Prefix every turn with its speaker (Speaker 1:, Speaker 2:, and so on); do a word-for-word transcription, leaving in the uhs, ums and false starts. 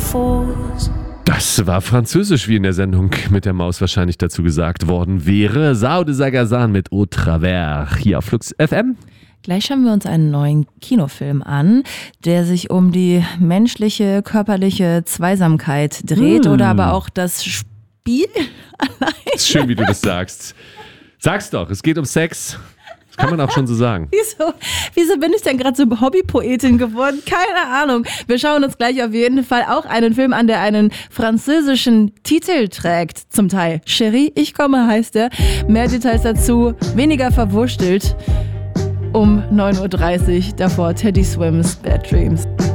Speaker 1: fools.
Speaker 2: Das war französisch, wie in der Sendung mit der Maus wahrscheinlich dazu gesagt worden wäre. Sao de Sagazan mit Au Travers hier auf Flux F M.
Speaker 3: Gleich schauen wir uns einen neuen Kinofilm an, der sich um die menschliche, körperliche Zweisamkeit dreht hm. oder aber auch das Spiel allein.
Speaker 2: Ist schön, wie du das sagst. Sag's doch, es geht um Sex. Das kann man auch schon so sagen.
Speaker 3: Wieso, wieso bin ich denn gerade so Hobbypoetin geworden? Keine Ahnung. Wir schauen uns gleich auf jeden Fall auch einen Film an, der einen französischen Titel trägt. Zum Teil. Chérie, ich komme heißt er. Mehr Details dazu, weniger verwurstelt. Um neun Uhr dreißig, davor Teddy Swims, Bad Dreams.